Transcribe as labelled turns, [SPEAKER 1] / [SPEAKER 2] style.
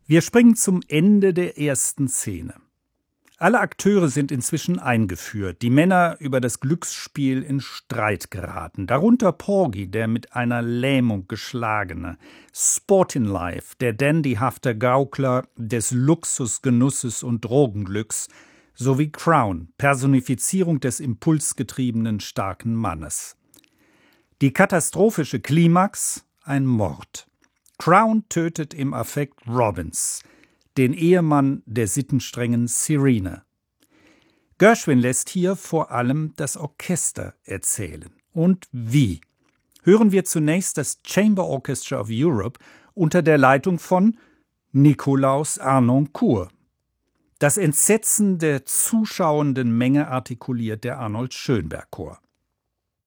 [SPEAKER 1] Wir springen zum Ende der ersten Szene. Alle Akteure sind inzwischen eingeführt, die Männer über das Glücksspiel in Streit geraten, darunter Porgy, der mit einer Lähmung geschlagene, Sportin Life, der dandyhafte Gaukler des Luxusgenusses und Drogenglücks, sowie Crown, Personifizierung des impulsgetriebenen starken Mannes. Die katastrophische Klimax: ein Mord. Crown tötet im Affekt Robbins, den Ehemann der sittenstrengen Serena. Gershwin lässt hier vor allem das Orchester erzählen. Und wie? Hören wir zunächst das Chamber Orchestra of Europe unter der Leitung von Nikolaus Harnoncourt. Das Entsetzen der zuschauenden Menge artikuliert der Arnold Schönberg Chor.